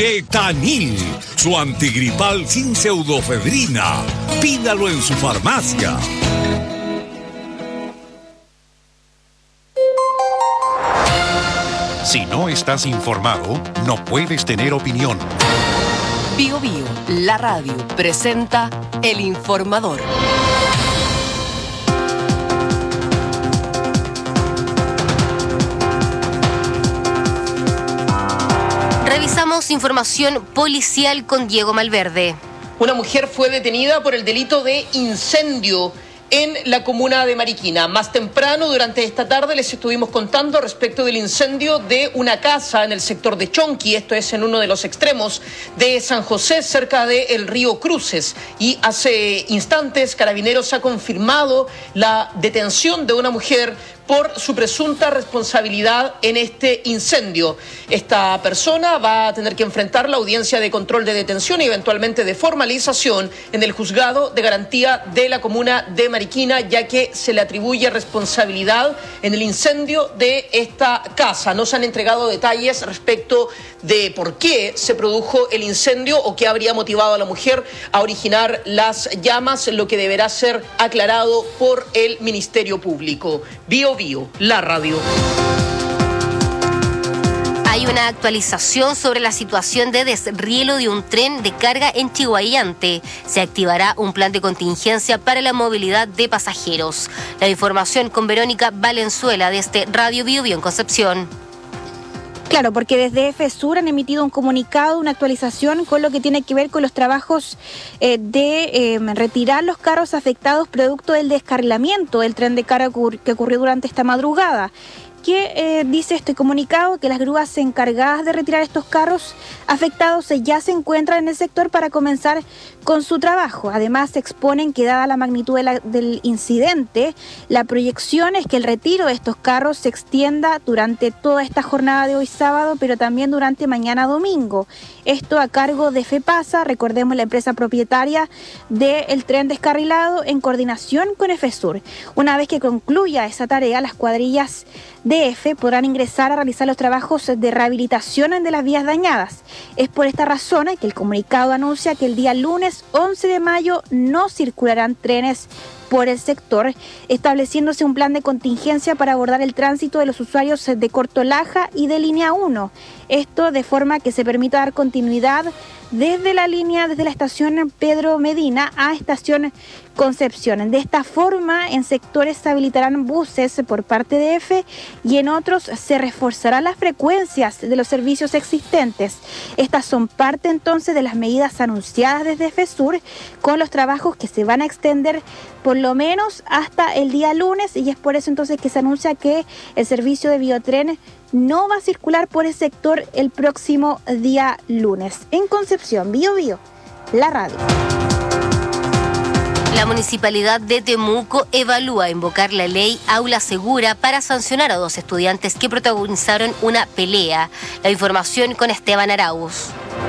Getanil, su antigripal sin pseudofedrina. Pídalo en su farmacia. Si no estás informado, no puedes tener opinión. Bio Bio, la radio, presenta El Informador. Revisamos información policial con Diego Malverde. Una mujer fue detenida por el delito de incendio en la comuna de Mariquina. Más temprano, durante esta tarde, les estuvimos contando respecto del incendio de una casa en el sector de Chonqui, esto es en uno de los extremos de San José, cerca del río Cruces. Y hace instantes, Carabineros ha confirmado la detención de una mujer por su presunta responsabilidad en este incendio. Esta persona va a tener que enfrentar la audiencia de control de detención y eventualmente de formalización en el juzgado de garantía de la comuna de Mariquina, ya que se le atribuye responsabilidad en el incendio de esta casa. No se han entregado detalles respecto de por qué se produjo el incendio o qué habría motivado a la mujer a originar las llamas, lo que deberá ser aclarado por el Ministerio Público. Bio Bio, la radio. Hay una actualización sobre la situación de desrielo de un tren de carga en Chiguayante. Se activará un plan de contingencia para la movilidad de pasajeros. La información con Verónica Valenzuela desde Radio Bio Bio en Concepción. Claro, porque desde EFESUR han emitido un comunicado, una actualización con lo que tiene que ver con los trabajos de retirar los carros afectados producto del descarrilamiento del tren de carga que ocurrió durante esta madrugada. Que dice este comunicado que las grúas encargadas de retirar estos carros afectados ya se encuentran en el sector para comenzar con su trabajo. Además, se exponen que dada la magnitud del incidente, la proyección es que el retiro de estos carros se extienda durante toda esta jornada de hoy sábado, pero también durante mañana domingo. Esto a cargo de FEPASA, recordemos la empresa propietaria del tren descarrilado, en coordinación con EFESUR. Una vez que concluya esa tarea, las cuadrillas de EFE podrán ingresar a realizar los trabajos de rehabilitación de las vías dañadas. Es por esta razón que el comunicado anuncia que el día lunes 11 de mayo no circularán trenes por el sector, estableciéndose un plan de contingencia para abordar el tránsito de los usuarios de Corto Laja y de Línea 1. Esto de forma que se permita dar continuidad desde la estación Pedro Medina a estación Concepción. De esta forma, en sectores se habilitarán buses por parte de EFE y en otros se reforzarán las frecuencias de los servicios existentes. Estas son parte entonces de las medidas anunciadas desde EFESUR, con los trabajos que se van a extender por lo menos hasta el día lunes, y es por eso entonces que se anuncia que el servicio de Biotren no va a circular por el sector el próximo día lunes. En Concepción, Bio Bio, la radio. La Municipalidad de Temuco evalúa invocar la ley Aula Segura para sancionar a 2 estudiantes que protagonizaron una pelea. La información con Esteban Arauz.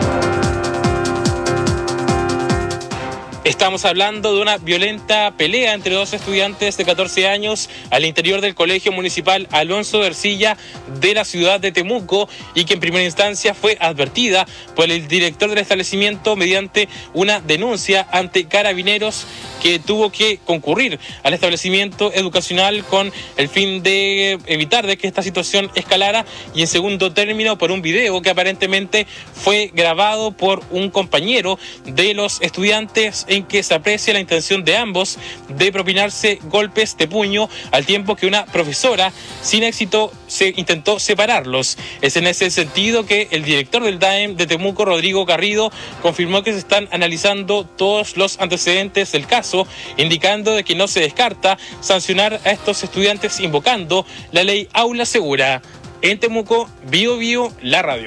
Estamos hablando de una violenta pelea entre 2 estudiantes de 14 años al interior del Colegio Municipal Alonso de Ercilla de la ciudad de Temuco, y que en primera instancia fue advertida por el director del establecimiento mediante una denuncia ante Carabineros, que tuvo que concurrir al establecimiento educacional con el fin de evitar de que esta situación escalara, y en segundo término por un video que aparentemente fue grabado por un compañero de los estudiantes, en que se aprecia la intención de ambos de propinarse golpes de puño, al tiempo que una profesora sin éxito se intentó separarlos. Es en ese sentido que el director del DAEM de Temuco, Rodrigo Garrido, confirmó que se están analizando todos los antecedentes del caso, indicando de que no se descarta sancionar a estos estudiantes invocando la ley Aula Segura. En Temuco, Bio Bio, la radio.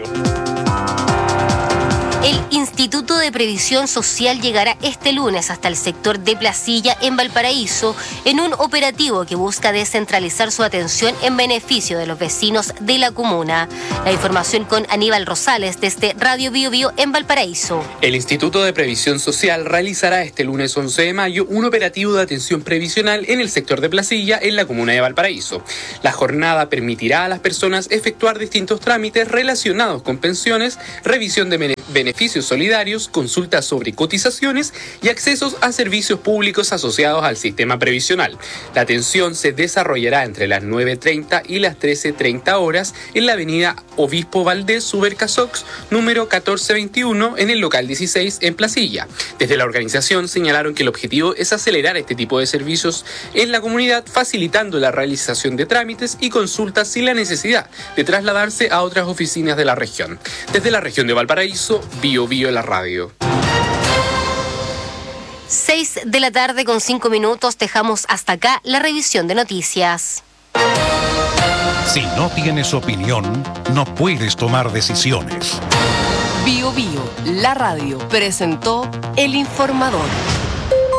El Instituto de Previsión Social llegará este lunes hasta el sector de Placilla, en Valparaíso, en un operativo que busca descentralizar su atención en beneficio de los vecinos de la comuna. La información con Aníbal Rosales desde Radio Bio Bio en Valparaíso. El Instituto de Previsión Social realizará este lunes 11 de mayo un operativo de atención previsional en el sector de Placilla, en la comuna de Valparaíso. La jornada permitirá a las personas efectuar distintos trámites relacionados con pensiones, revisión de beneficios beneficios solidarios, consultas sobre cotizaciones y accesos a servicios públicos asociados al sistema previsional. La atención se desarrollará entre las 9:30 y las 13:30 horas en la avenida Obispo Valdés Subercasox, número 1421, en el local 16 en Placilla. Desde la organización señalaron que el objetivo es acelerar este tipo de servicios en la comunidad, facilitando la realización de trámites y consultas sin la necesidad de trasladarse a otras oficinas de la región. Desde la región de Valparaíso, Bio Bio la radio. 6 de la tarde con 5 minutos, dejamos hasta acá la revisión de noticias. Si no tienes opinión, no puedes tomar decisiones. Bio Bio, la radio, presentó El Informador.